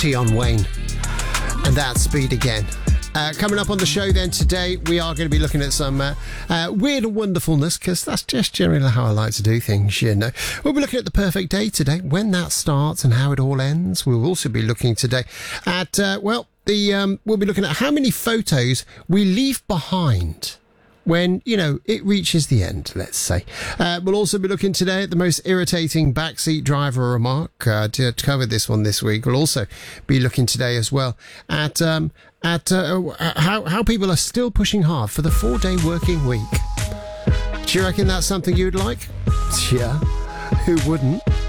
Tion Wayne. And that's Speed Again. Coming up on the show then today, we are going to be looking at some weird and wonderfulness, because that's just generally how I like to do things, you know. We'll be looking at the perfect day today, when that starts and how it all ends. We'll also be looking today at, we'll be looking at how many photos we leave behind when, you know, it reaches the end, let's say. We'll also be looking today at the most irritating backseat driver remark. To cover this one this week, we'll also be looking today as well at how people are still pushing hard for the 4-day working week. Do you reckon that's something you'd like? Yeah, who wouldn't?